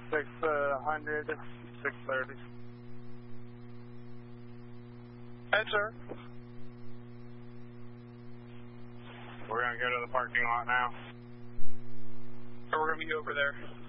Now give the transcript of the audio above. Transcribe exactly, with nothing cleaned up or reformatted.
six hundred, six thirty. Yes, sir. We're going to go to the parking lot now. We're going to be over there.